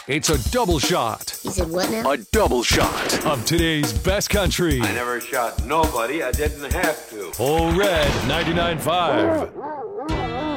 It's a double shot. He said what now? A double shot of today's best country. I never shot nobody. I didn't have to. Ole Red 99.5.